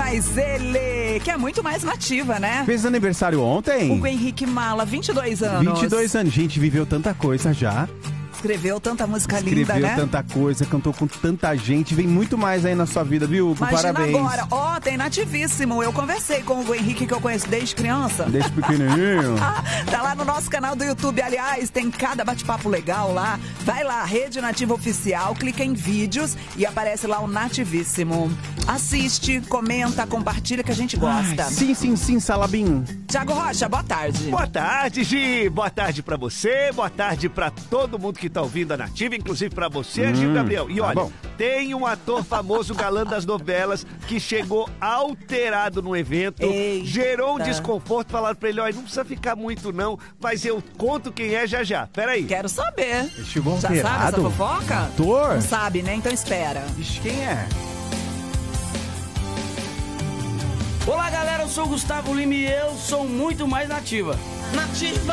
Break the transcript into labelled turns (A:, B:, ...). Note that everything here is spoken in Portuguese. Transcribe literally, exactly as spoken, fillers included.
A: mais ele, que é muito mais nativa, né?
B: Fez aniversário ontem?
A: Hugo Henrique Mala, vinte e dois anos.
B: vinte e dois anos, gente, viveu tanta coisa já.
A: Escreveu tanta música
B: Escreveu
A: linda, né?
B: Escreveu tanta coisa, cantou com tanta gente. Vem muito mais aí na sua vida, viu, Hugo?
A: Imagina
B: Parabéns.
A: agora, ó, oh, tem nativíssimo. Eu conversei com o Hugo Henrique, que eu conheço desde criança.
B: Desde pequenininho.
A: Tá lá no nosso canal do YouTube, aliás, tem cada bate-papo legal lá. Vai lá, Rede Nativa Oficial, clica em vídeos e aparece lá o Nativíssimo. Assiste, comenta, compartilha, que a gente gosta.
B: Ai, sim, sim, sim, Salabim.
A: Tiago Rocha, boa tarde.
C: Boa tarde, Gi. Boa tarde pra você, boa tarde pra todo mundo que tá ouvindo a Nativa, inclusive pra você, hum, Gil Gabriel. E olha, tá tem um ator famoso, galã das novelas, que chegou alterado no evento,
A: Eita.
C: gerou um desconforto, falaram pra ele, olha, não precisa ficar muito não, mas eu conto quem é já já. Pera aí.
A: Quero saber.
B: Ele chegou
A: Já
B: alterado?
A: sabe essa fofoca?
B: Ator?
A: Não sabe, né? Então espera.
B: Ixi, quem é?
D: Olá, galera, eu sou o Gustavo Lima e eu sou muito mais nativa.
E: Nativa!